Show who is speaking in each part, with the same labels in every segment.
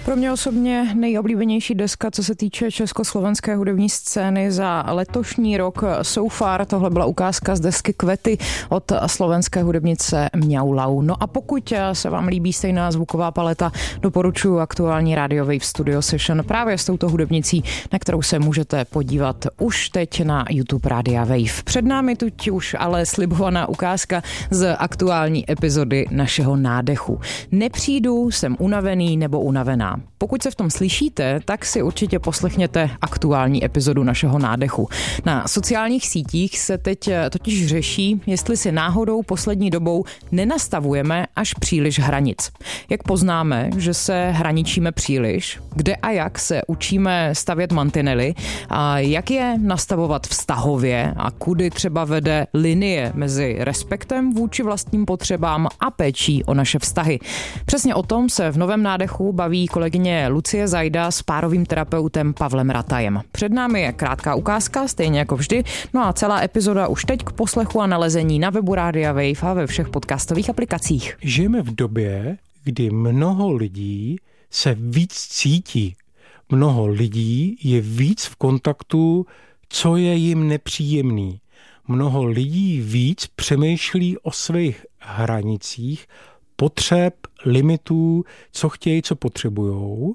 Speaker 1: Pro mě osobně nejoblíbenější deska, co se týče československé hudební scény za letošní rok So Far. Tohle byla ukázka z desky Kvety od slovenské hudebnice Mňau Lau. No a pokud se vám líbí stejná zvuková paleta, doporučuji aktuální Radio Wave Studio Session právě s touto hudebnicí, na kterou se můžete podívat už teď na YouTube Rádia Wave. Před námi tu už ale slibovaná ukázka z aktuální epizody našeho nádechu. Nepřijdu, jsem unavený nebo unavená. Pokud se v tom slyšíte, tak si určitě poslechněte aktuální epizodu našeho nádechu. Na sociálních sítích se teď totiž řeší, jestli si náhodou poslední dobou nenastavujeme až příliš hranic. Jak poznáme, že se hraničíme příliš, kde a jak se učíme stavět mantinely a jak je nastavovat vztahově a kudy třeba vede linie mezi respektem vůči vlastním potřebám a péčí o naše vztahy. Přesně o tom se v novém nádechu baví kolegyně Lucie Zajda s párovým terapeutem Pavlem Ratajem. Před námi je krátká ukázka, stejně jako vždy, no a celá epizoda už teď k poslechu a nalezení na webu Rádia Wave a ve všech podcastových aplikacích.
Speaker 2: Žijeme v době, kdy mnoho lidí se víc cítí. Mnoho lidí je víc v kontaktu, co je jim nepříjemný. Mnoho lidí víc přemýšlí o svých hranicích, potřeb, limitů, co chtějí, co potřebujou.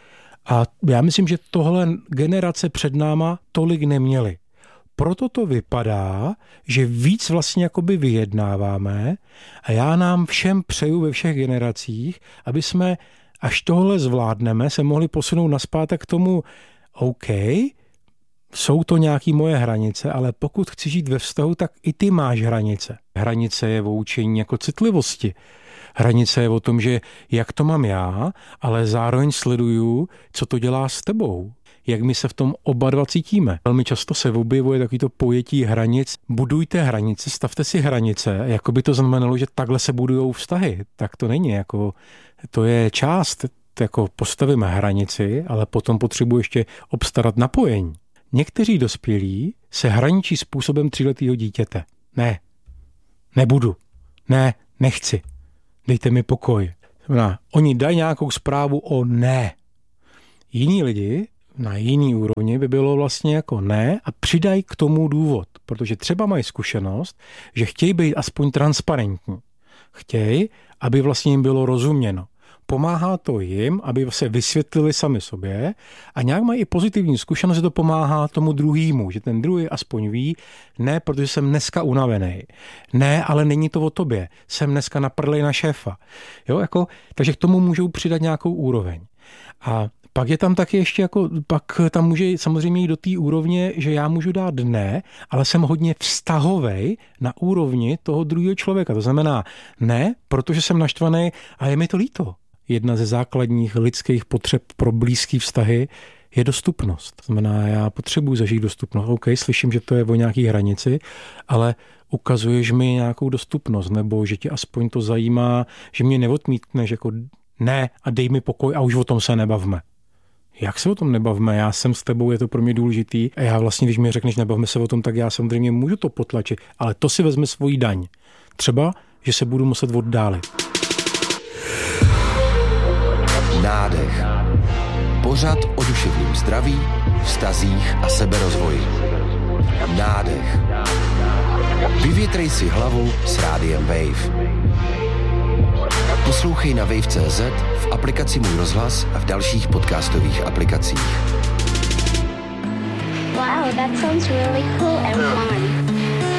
Speaker 2: A já myslím, že tohle generace před náma tolik neměly. Proto to vypadá, že víc vlastně jakoby vyjednáváme a já nám všem přeju ve všech generacích, aby jsme, až tohle zvládneme, se mohli posunout nazpátek k tomu, OK, jsou to nějaké moje hranice, ale pokud chci žít ve vztahu, tak i ty máš hranice. Hranice je o učení jako citlivosti. Hranice je o tom, že jak to mám já, ale zároveň sleduju, co to dělá s tebou. Jak my se v tom oba dva cítíme. Velmi často se objevuje takovýto pojetí hranic. Budujte hranice, stavte si hranice, jako by to znamenalo, že takhle se budujou vztahy. Tak to není, jako to je část, jako postavíme hranici, ale potom potřebuji ještě obstarat napojení. Někteří dospělí se hraničí způsobem 3letého dítěte. Ne, nebudu, ne, nechci, dejte mi pokoj. Oni dají nějakou zprávu o ne. Jiní lidi na jiný úrovni by bylo vlastně jako ne a přidají k tomu důvod, protože třeba mají zkušenost, že chtějí být aspoň transparentní. Chtějí, aby vlastně jim bylo rozuměno. Pomáhá to jim, aby se vysvětlili sami sobě a nějak mají i pozitivní zkušenost, že to pomáhá tomu druhému, že ten druhý aspoň ví, ne, protože jsem dneska unavený. Ne, ale není to o tobě. Jsem dneska naprdlej na šéfa. Jo, jako, takže k tomu můžou přidat nějakou úroveň. A pak je tam taky ještě pak tam může samozřejmě jít do té úrovně, že já můžu dát ne, ale jsem hodně vztahovej na úrovni toho druhého člověka. To znamená ne, protože jsem naštvaný a je mi to líto. Jedna ze základních lidských potřeb pro blízký vztahy je dostupnost. To znamená, já potřebuji zažít dostupnost. OK, slyším, že to je o nějaký hranici, ale ukazuješ mi nějakou dostupnost, nebo že tě aspoň to zajímá, že mě neodmítneš jako ne a dej mi pokoj a už o tom se nebavme. Jak se o tom nebavme? Já jsem s tebou, je to pro mě důležitý a já vlastně, když mi řekneš nebavme se o tom, tak já samozřejmě můžu to potlačit, ale to si vezme svoji daň. Třeba, že se budu muset oddálit.
Speaker 3: Nádech. Pořad o duševním zdraví, vztazích a seberozvoji. Nádech. Vyvětrej si hlavu s Rádiem Wave. Poslouchej na wave.cz, v aplikaci Můj rozhlas a v dalších podcastových aplikacích.
Speaker 4: Wow, that sounds really cool and fun.